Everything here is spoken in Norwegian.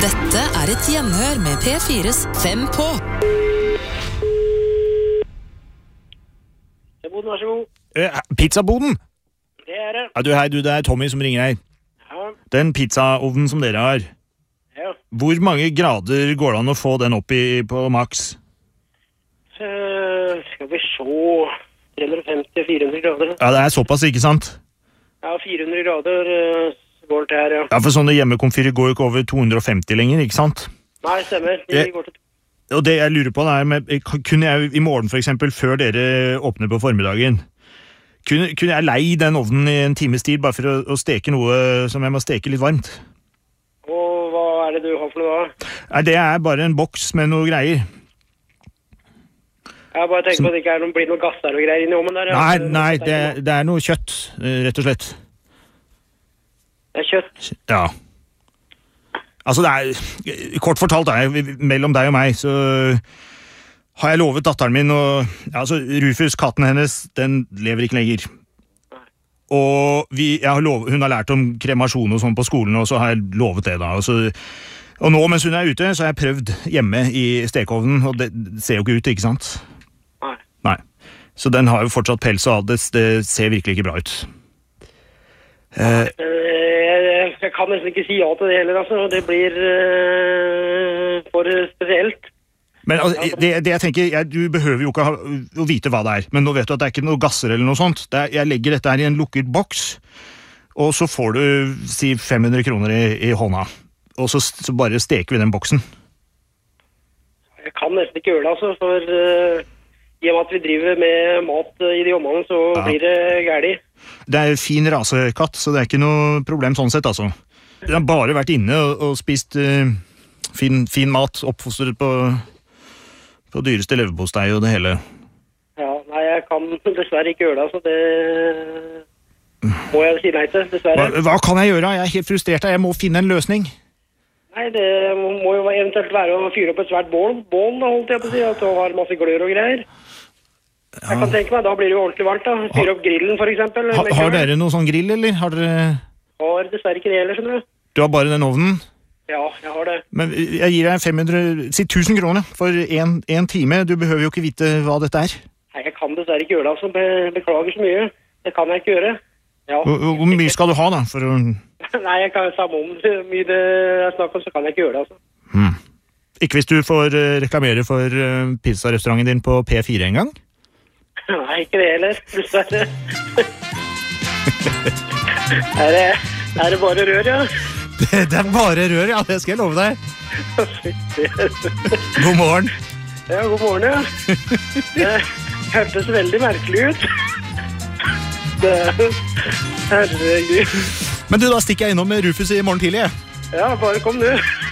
Dette et gjenhør med P4's 5 på. Pizzaboden, vær så god. Pizzaboden? Det det. Ja, hei, det Tommy som ringer deg. Ja. Den pizzaovnen som dere har, Ja. hvor mange grader går det an å få den opp i på maks? Skal vi se... 350-400 grader. Ja, det såpass, ikke sant? Ja, 400 grader går det til her, ja. Ja, for sånne hjemmekomfyrer går jo ikke over 250 lenger, ikke sant? Nei, stemmer. De går til... Og det jeg lurer på kunne jeg i morgen for eksempel, før dere åpner på formiddagen, kunne jeg lei den ovnen i en times tid, bare for å steke noe som jeg må steke litt varmt? Og hva det du har for noe da? Nei, det bare en boks med noe greier. Jeg bare tenker på at det ikke blir noe gass der og greier inni ovnen der. Ja. Nei, det noe kjøtt, rett og slett. Det kjøtt? Ja. Altså, kort fortalt, mellom deg og meg, så har jeg lovet datteren min, og altså, Rufus, katten hennes, den lever ikke lenger. Og hun har lært om kremasjon og sånn på skolen, og så har jeg lovet det da. Og nå, mens hun ute, så har jeg prøvd hjemme i stekeovnen, og det ser jo ikke ut, ikke sant? Nei. Så den har jo fortsatt pels og alt, det ser virkelig ikke bra ut. Jeg kan nesten ikke si ja til det heller, altså. Det blir for spesielt. Men altså, det jeg tenker, du behøver jo ikke å vite hva det men nå vet du at det ikke noe gasser eller noe sånt. Jeg legger dette her i en lukket boks, og så får du, si, 500 kroner i hånda. Og så bare steker vi den boksen. Jeg kan nesten ikke gjøre det, altså, for i og med at vi driver med mat i de områdene, så blir det gærlig. Det fin rasekatt, så det ikke noe problem sånn sett, altså. Den har bare vært inne og spist fin mat, oppfostret på dyreste leverpostei og det hele. Ja, nei, jeg kan dessverre ikke gjøre det, altså. Det må jeg si nei til, dessverre. Hva kan jeg gjøre? Jeg helt frustrert, jeg må finne en løsning. Nei, det må jo eventuelt være å fyre opp et svært bål, holdt jeg på å si, at du har masse glør og greier. Jeg kan tenke meg, da blir det jo ordentlig varmt da. Fyre opp grillen for eksempel. Har dere noen sånn grill, eller? Har dessverre ikke det heller, skjønner du. Du har bare den ovnen? Ja, jeg har det. Men jeg gir deg 1000 kroner for en time. Du behøver jo ikke vite hva dette Nei, jeg kan dessverre ikke gjøre det, altså. Beklager så mye. Det kan jeg ikke gjøre. Ja. Hvor mye skal du ha da? Nei, jeg kan samme om mye det snakk om, så kan jeg ikke gjøre det, altså. Ikke hvis du får reklamere for pizzarestauranten din på P4 en gang? Nei, ikke det heller, dessverre. Det bare rør, ja? Det bare rør, ja, det skal jeg love deg. God morgen. Ja, god morgen, ja. Det hørtes veldig merkelig ut. Herregud. Men du, da stikker jeg innom med Rufus i morgen tidlig. Ja, bare kom du.